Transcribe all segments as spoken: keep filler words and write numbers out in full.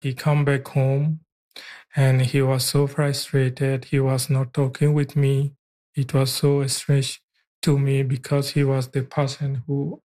He come back home and he was so frustrated. He was not talking with me. It was so strange to me because he was the person who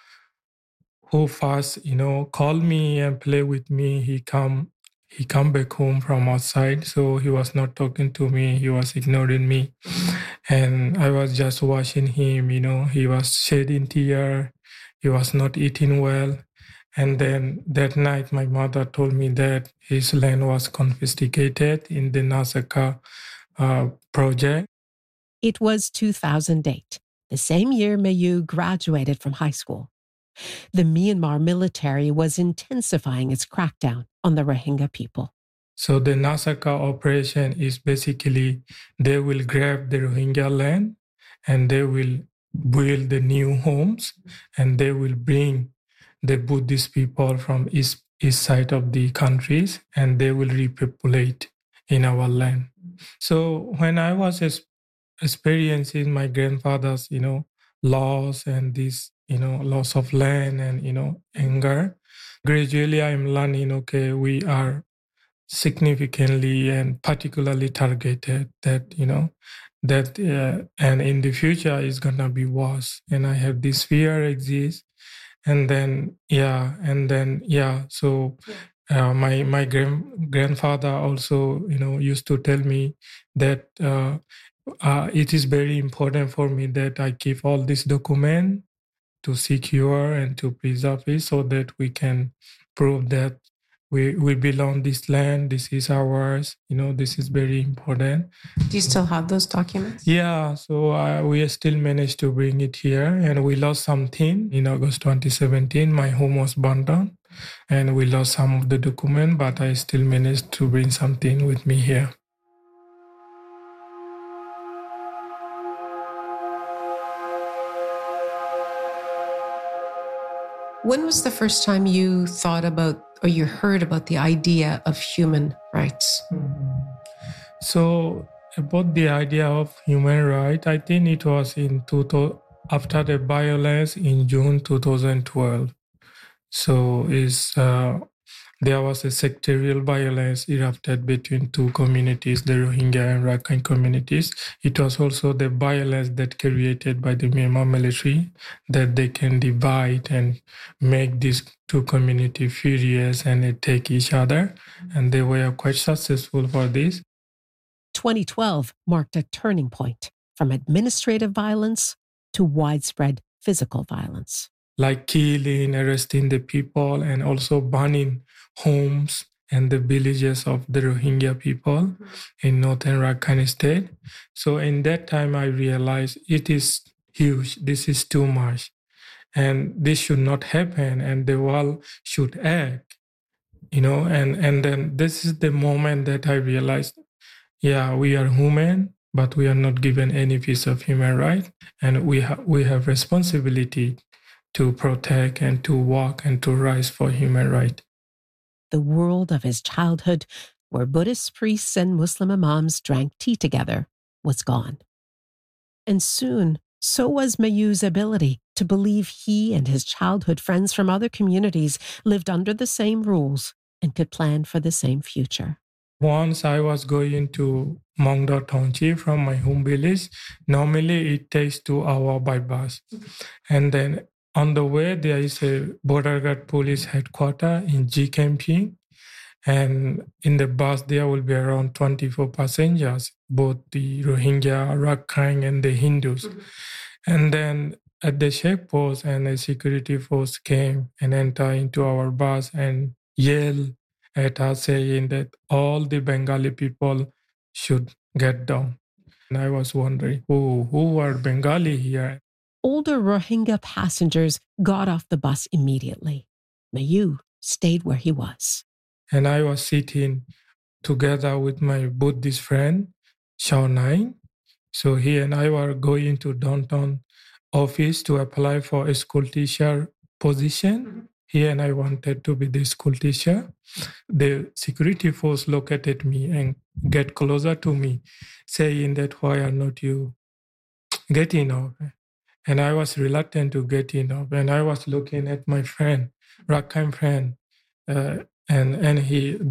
who first, you know, called me and play with me. He come he come back home from outside, so he was not talking to me. He was ignoring me, and I was just watching him. You know, he was shedding tear. He was not eating well. And then that night, my mother told me that his land was confiscated in the Nasaka uh, project. It was two thousand eight, the same year Mayu graduated from high school. The Myanmar military was intensifying its crackdown on the Rohingya people. So the Nasaka operation is basically they will grab the Rohingya land and they will build the new homes and they will bring the Buddhist people from east, east side of the countries and they will repopulate in our land. So when I was experiencing my grandfather's, you know, loss and this, you know, loss of land and, you know, anger, gradually I'm learning, okay, we are significantly and particularly targeted that, you know, that, uh, and in the future is going to be worse. And I have this fear exists. And then, yeah, and then, yeah, so uh, my my grand, grandfather also, you know, used to tell me that uh, uh, it is very important for me that I keep all this document to secure and to preserve it so that we can prove that we, we belong this land, this is ours, you know, this is very important. Do you still have those documents? Yeah, so uh, we still managed to bring it here and we lost something in August twenty seventeen. My home was burned down and we lost some of the document, but I still managed to bring something with me here. When was the first time you thought about or you heard about the idea of human rights? Mm-hmm. So about the idea of human rights, I think it was in two, after the violence in June twenty twelve. So is uh, there was a sectarial violence erupted between two communities, the Rohingya and Rakhine communities. It was also the violence that created by the Myanmar military that they can divide and make these two communities furious and attack each other. And they were quite successful for this. twenty twelve marked a turning point from administrative violence to widespread physical violence. Like killing, arresting the people, and also burning homes and the villages of the Rohingya people in northern Rakhine state. So in that time, I realized it is huge. This is too much. And this should not happen. And the world should act, you know. And, and then this is the moment that I realized, yeah, we are human, but we are not given any piece of human right. And we, ha- we have responsibility to protect and to work and to rise for human rights. The world of his childhood, where Buddhist priests and Muslim imams drank tea together, was gone. And soon, so was Mayu's ability to believe he and his childhood friends from other communities lived under the same rules and could plan for the same future. Once I was going to Mongdo Township from my home village. Normally it takes two hours by bus. And then on the way, there is a border guard police headquarters in G camping. And in the bus, there will be around twenty-four passengers, both the Rohingya, Rakhine, and the Hindus. Mm-hmm. And then at the checkpost, and a security force came and entered into our bus and yelled at us, saying that all the Bengali people should get down. And I was wondering, who, who are Bengali here? Older Rohingya passengers got off the bus immediately. Mayu stayed where he was. And I was sitting together with my Buddhist friend, Shao Nai. So he and I were going to downtown office to apply for a school teacher position. Mm-hmm. He and I wanted to be the school teacher. The security force looked at me and get closer to me, saying that, why are not you getting off? And I was reluctant to get in off. And I was looking at my friend, Rakhine friend, uh, and and he